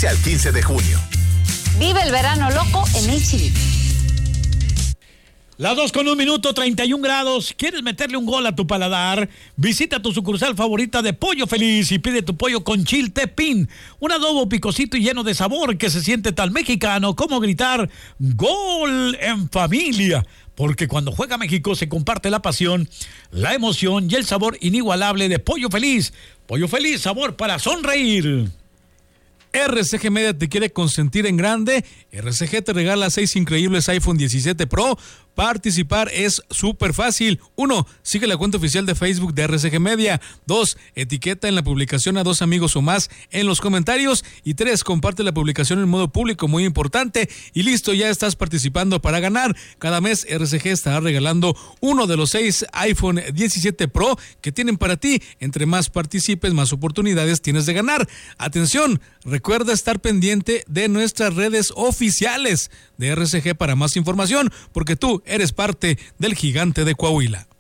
13 al 15 de junio. Vive el verano loco en H-E-B. Las 2:01, 31 grados. ¿Quieres meterle un gol a tu paladar? Visita tu sucursal favorita de Pollo Feliz y pide tu pollo con chiltepín. Un adobo picosito y lleno de sabor que se siente tan mexicano como gritar ¡Gol en familia! Porque cuando juega México se comparte la pasión, la emoción y el sabor inigualable de Pollo Feliz. Pollo Feliz, sabor para sonreír. RCG Media te quiere consentir en grande. RCG te regala 6 increíbles iPhone 17 Pro. Participar es súper fácil. 1. Sigue la cuenta oficial de Facebook de RCG Media. 2. Etiqueta en la publicación a 2 amigos o más en los comentarios. Y 3. Comparte la publicación en modo público, muy importante. Y listo, ya estás participando para ganar. Cada mes RCG estará regalando uno de los 6 iPhone 17 Pro que tienen para ti. Entre más participes, más oportunidades tienes de ganar. Atención, recuerda estar pendiente de nuestras redes oficiales de RCG para más información, porque tú eres parte del gigante de Coahuila.